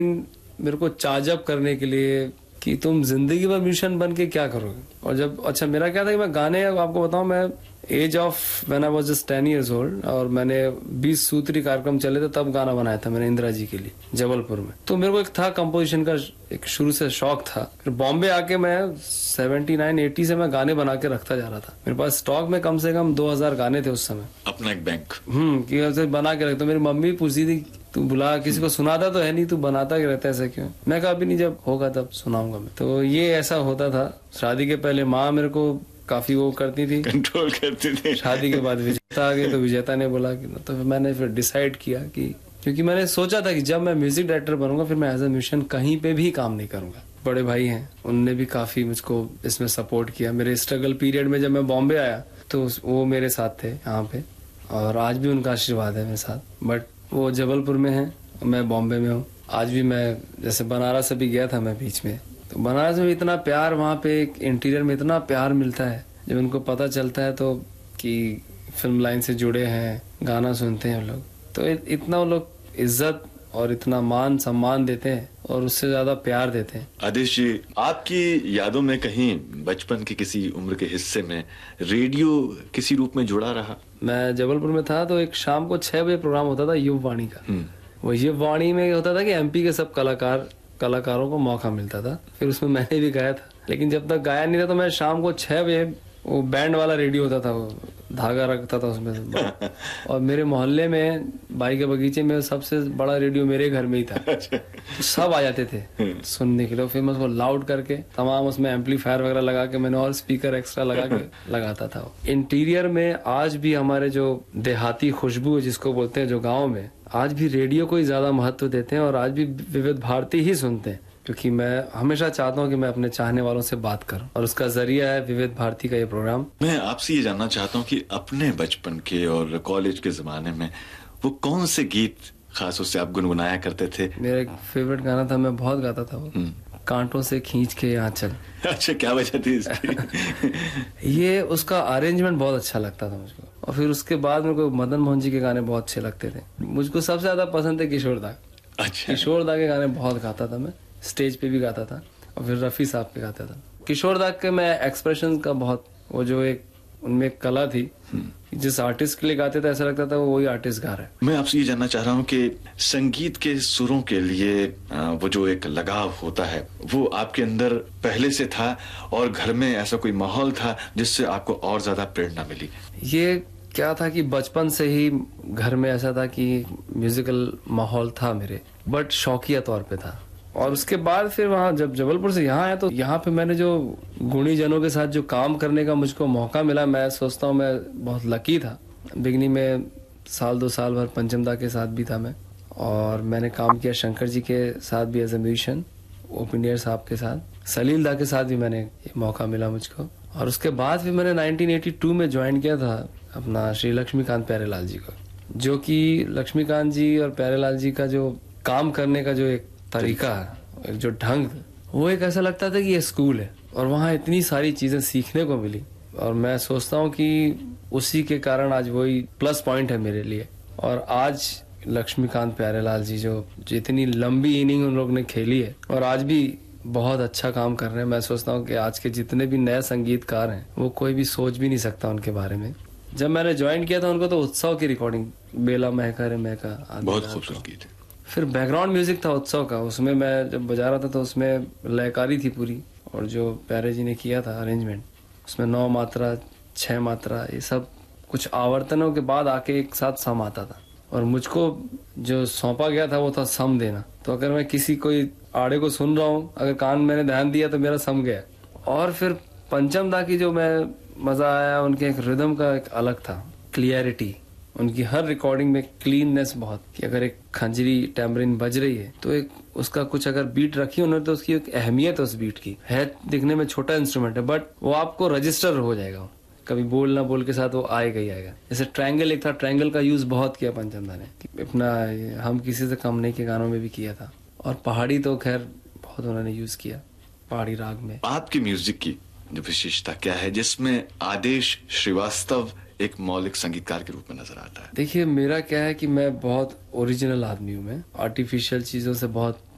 मेरे को चार्जअप करने के लिए कि तुम जिंदगी भर म्यूजिशियन बन के क्या करोगे। और जब अच्छा मेरा क्या था कि मैं गाने, आपको बताऊं, मैं as of when I was just 10 years old, और मैंने 20 सूत्री कार्यक्रम चले थे तब गाना बनाया था मैंने इंदिरा जी के लिए जबलपुर में। तो मेरे को एक था कंपोजिशन का एक शुरू से शौक था। फिर बॉम्बे आके मैं 79-80 से मैं गाने बना के रखता जा रहा था। मेरे पास स्टॉक में कम से कम 2000 गाने थे उस समय, अपना एक बैंक। कि बना के रखता। मेरी मम्मी पूछती थी तू बुला किसी को सुनाता तो है नहीं, तू बनाता क्या रहता है ऐसा क्यों। मैं कहा अभी नहीं, जब होगा तब सुनाऊंगा मैं। तो ये ऐसा होता था। शादी के पहले माँ मेरे को काफी वो करती थी, कंट्रोल करती थी। शादी के बाद विजेता आ गई तो विजेता ने बोला कि तो मैंने फिर डिसाइड किया कि, क्योंकि मैंने सोचा था कि जब मैं म्यूजिक डायरेक्टर बनूंगा फिर मैं एज ए म्यूजिशियन कहीं पे भी काम नहीं करूंगा। बड़े भाई हैं, उनने भी काफी मुझको इसमें सपोर्ट किया। मेरे स्ट्रगल पीरियड में जब मैं बॉम्बे आया तो वो मेरे साथ थे यहाँ पे, और आज भी उनका आशीर्वाद है मेरे साथ। बट वो जबलपुर में है, मैं बॉम्बे में हूँ। आज भी मैं जैसे बनारस अभी गया था मैं बीच में, तो बनारस में इतना प्यार, वहाँ पे एक इंटीरियर में इतना प्यार मिलता है जब उनको पता चलता है तो कि फिल्म लाइन से जुड़े हैं, गाना सुनते हैं लोग, तो इतना वो लोग इज्जत और इतना मान सम्मान देते हैं और उससे ज्यादा प्यार देते हैं। आदेश जी, आपकी यादों में कहीं बचपन के किसी उम्र के हिस्से में रेडियो किसी रूप में जुड़ा रहा? मैं जबलपुर में था तो एक शाम को 6 बजे प्रोग्राम होता था युववाणी का। वो युववाणी में होता था कि एमपी के सब कलाकारों को मौका मिलता था। फिर उसमें मैंने भी गाया था, लेकिन जब तक गाया नहीं था तो मैं शाम को 6 बजे, वो बैंड वाला रेडियो होता था, वो धागा रखता था उसमें और मेरे मोहल्ले में बाई के बगीचे में सबसे बड़ा रेडियो मेरे घर में ही था। तो सब आ जाते थे सुनने के लिए। फिर मैं उसको लाउड करके तमाम उसमें एम्पलीफायर वगैरह लगा के मैंने और स्पीकर एक्स्ट्रा लगा के लगाता था। इंटीरियर में आज भी हमारे जो देहाती खुशबू जिसको बोलते हैं, जो गाँव में, आज भी रेडियो को ही ज्यादा महत्व देते हैं और आज भी विविध भारती ही सुनते हैं। क्योंकि मैं हमेशा चाहता हूँ कि मैं अपने चाहने वालों से बात करूं, और उसका जरिया है विविध भारती का ये प्रोग्राम। मैं आपसे ये जानना चाहता हूँ कि अपने बचपन के और कॉलेज के जमाने में वो कौन से गीत खास उससे आप गुनगुनाया करते थे? मेरा एक फेवरेट गाना था, मैं बहुत गाता था वो, कांटों से खींच के यहाँ चल। अच्छा, क्या वजह थी इसकी? ये उसका अरेंजमेंट बहुत अच्छा लगता था मुझको। और फिर उसके बाद मेरे को मदन मोहन जी के गाने बहुत अच्छे लगते थे। मुझको सबसे ज्यादा पसंद है किशोर दा। अच्छा, किशोर दा के गाने बहुत गाता था मैं, स्टेज पे भी गाता था, और फिर रफी साहब के गाता था। किशोर दा के मैं एक्सप्रेशन का बहुत, वो जो एक उनमें एक कला थी, जिस आर्टिस्ट के लिए गाते थे ऐसा लगता था वो वही आर्टिस्ट गा रहा है। मैं आपसे ये जानना चाह रहा हूँ कि संगीत के सुरों के लिए वो जो एक लगाव होता है वो आपके अंदर पहले से था, और घर में ऐसा कोई माहौल था जिससे आपको और ज्यादा प्रेरणा मिली? ये क्या था कि बचपन से ही घर में ऐसा था कि म्यूजिकल माहौल था मेरे, बट शौकिया तौर पे था। और उसके बाद फिर वहाँ जब जबलपुर से यहाँ आया तो यहाँ पे मैंने जो गुणी जनों के साथ जो काम करने का मुझको मौका मिला, मैं सोचता हूँ मैं बहुत लकी था। बिगनी में 1-2 साल भर पंचम दा के साथ भी था मैं, और मैंने काम किया शंकर जी के साथ भी एज ए म्यूजिशियन, ओपिनियर साहब के साथ, सलील दा के साथ भी मैंने ये मौका मिला मुझको। और उसके बाद फिर मैंने 1982 में ज्वाइन किया था अपना श्री लक्ष्मीकांत प्यारेलाल जी को, जो कि लक्ष्मीकांत जी और प्यारेलाल जी का जो काम करने का जो एक तरीका है, जो ढंग, वो एक ऐसा लगता था कि ये स्कूल है, और वहाँ इतनी सारी चीजें सीखने को मिली। और मैं सोचता हूँ कि उसी के कारण आज वही प्लस पॉइंट है मेरे लिए। और आज लक्ष्मीकांत प्यारेलाल जी जो इतनी लंबी इनिंग उन लोग ने खेली है और आज भी बहुत अच्छा काम कर रहे हैं। मैं सोचता हूँ कि आज के जितने भी नए संगीतकार हैं वो कोई भी सोच भी नहीं सकता उनके बारे में। जब मैंने ज्वाइन किया था उनको तो उत्सव की रिकॉर्डिंग, बेला महका रे महका, बहुत खूबसूरत गीत है। फिर बैकग्राउंड म्यूजिक था उत्सव का, उसमें मैं जब बजा रहा था तो उसमें लयकारी थी पूरी, और जो प्यारे जी ने किया था अरेंजमेंट, उसमें 9 मात्रा 6 मात्रा ये सब कुछ आवर्तनों के बाद आके एक साथ सम आता था, और मुझको जो सौंपा गया था वो था सम देना। तो अगर मैं किसी कोई आड़े को सुन रहा हूँ, अगर कान मैंने ध्यान दिया तो मेरा सम गया। और फिर पंचम दा की जो मैं मजा आया, उनके एक रिदम का एक अलग था, क्लियरिटी, उनकी हर रिकॉर्डिंग में क्लीननेस बहुत, कि अगर एक खंजरी टैम्बरिन बज रही है तो एक उसका कुछ अगर बीट रखी उन्होंने तो उसकी एक अहमियत है उस बीट की। है दिखने में छोटा इंस्ट्रूमेंट है बट वो आपको रजिस्टर हो जाएगा, कभी बोल ना बोल के साथ वो आएगा ही आएगा। जैसे ट्रायंगल एक था, ट्रायंगल का यूज बहुत किया पंचम दा ने, अपना हम किसी से कम नहीं के गानों में भी किया था, और पहाड़ी तो खैर बहुत उन्होंने यूज किया पहाड़ी राग में। आपकी म्यूजिक की जो विशेषता क्या है जिसमें आदेश श्रीवास्तव एक मौलिक संगीतकार के रूप में नजर आता है? देखिए मेरा क्या है कि मैं बहुत ओरिजिनल आदमी हूँ, मैं आर्टिफिशियल चीजों से बहुत